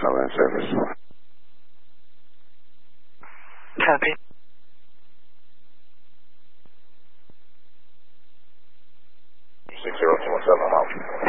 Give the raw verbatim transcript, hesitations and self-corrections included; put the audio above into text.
no land service. Copy. six zero four seven,